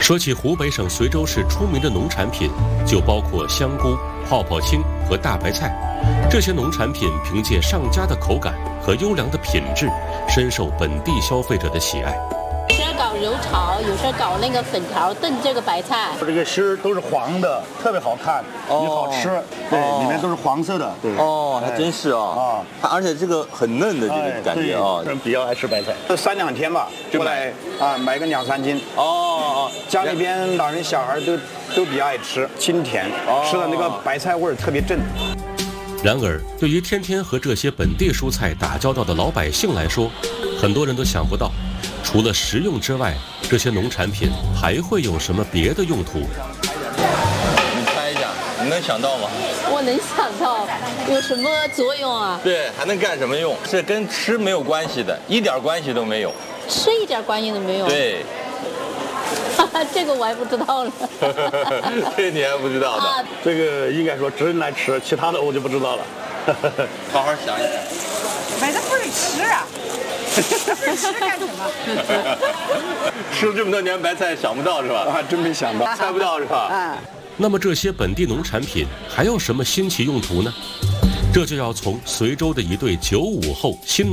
说起湖北省随州市出名的农产品，就包括香菇、泡泡青和大白菜。这些农产品凭借上佳的口感和优良的品质，深受本地消费者的喜爱。 有时搞油炒，有时搞那个粉条炖这个白菜。 这个芯儿都是黄的，特别好看，也好吃。对，里面都是黄色的。对。 哦，还真是啊。而且这个很嫩的这个感觉啊。 比较爱吃白菜。3、2天吧，过来买个2、3斤。家里边老人小孩都比较爱吃，清甜，吃的那个白菜味儿特别正。 然而，对于天天和这些本地蔬菜打交道的老百姓来说，很多人都想不到，除了食用之外，这些农产品还会有什么别的用途？ 你猜一下，你能想到吗？ 我能想到，有什么作用啊？ 对，还能干什么用？是跟吃没有关系的，一点关系都没有。 吃一点关系都没有？ 对。 这个我还不知道了。 这你还不知道的？ 这个应该说只能来吃，其他的我就不知道了。 好好想一想。 买的不是吃啊，不是吃干什么？ 吃了这么多年白菜，想不到是吧？ 真没想到， 猜不到是吧？ 那么这些本地农产品还有什么新奇用途呢？这就要从随州的一对95后新